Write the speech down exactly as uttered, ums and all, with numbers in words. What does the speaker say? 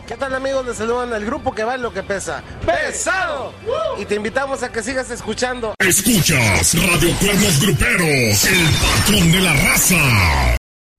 ¿Qué tal, amigos? Les saludan el grupo que vale lo que pesa. ¡Pesado! Y te invitamos a que sigas escuchando. Escuchas Radio Cuernos Gruperos, el patrón de la raza.